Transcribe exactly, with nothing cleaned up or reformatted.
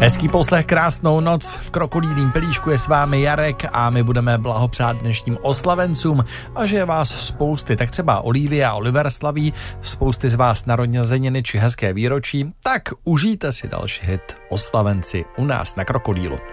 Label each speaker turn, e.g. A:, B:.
A: Hezký poslech, krásnou noc. V Krokodýlím pelíšku je s vámi Jarek a my budeme blahopřát dnešním oslavencům, a že je vás spousty, tak třeba Olivia a Oliver slaví, spousty z vás narozeniny či hezké výročí, tak užijte si další hit Oslavenci u nás na Krokodýlu.